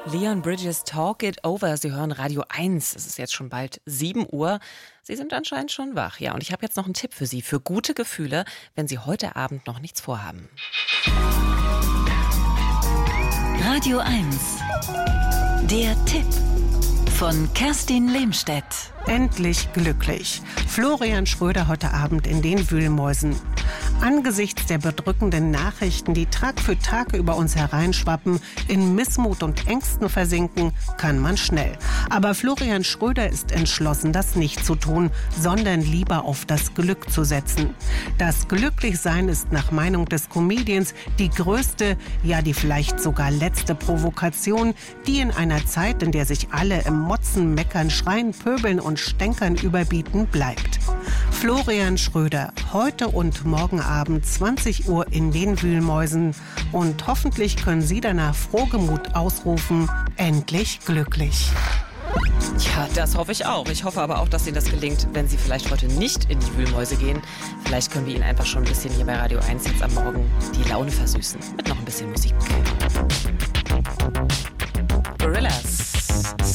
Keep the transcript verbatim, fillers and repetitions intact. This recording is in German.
Leon Bridges, Talk It Over. Sie hören Radio eins. Es ist jetzt schon bald sieben Uhr. Sie sind anscheinend schon wach. Ja, und ich habe jetzt noch einen Tipp für Sie, für gute Gefühle, wenn Sie heute Abend noch nichts vorhaben. Radio eins. Der Tipp von Kerstin Lehmstedt. Endlich glücklich. Florian Schröder heute Abend in den Wühlmäusen. Angesichts der bedrückenden Nachrichten, die Tag für Tag über uns hereinschwappen, in Missmut und Ängsten versinken, kann man schnell. Aber Florian Schröder ist entschlossen, das nicht zu tun, sondern lieber auf das Glück zu setzen. Das Glücklichsein ist nach Meinung des Comedians die größte, ja die vielleicht sogar letzte Provokation, die in einer Zeit, in der sich alle im Motzen, Meckern, Schreien, Pöbeln und Stänkern überbieten, bleibt. Florian Schröder, heute und morgen Abend zwanzig Uhr in den Wühlmäusen. Und hoffentlich können Sie danach frohgemut ausrufen, endlich glücklich. Ja, das hoffe ich auch. Ich hoffe aber auch, dass Ihnen das gelingt, wenn Sie vielleicht heute nicht in die Wühlmäuse gehen. Vielleicht können wir Ihnen einfach schon ein bisschen hier bei Radio eins jetzt am Morgen die Laune versüßen. Mit noch ein bisschen Musik.